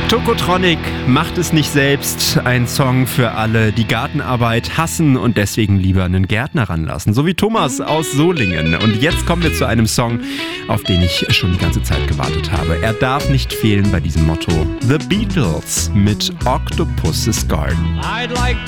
Tokotronic macht es nicht selbst. Ein Song für alle, die Gartenarbeit hassen und deswegen lieber einen Gärtner ranlassen. So wie Thomas aus Solingen. Und jetzt kommen wir zu einem Song, auf den ich schon die ganze Zeit gewartet habe. Er darf nicht fehlen bei diesem Motto. The Beatles mit Octopus's Garden. I'd like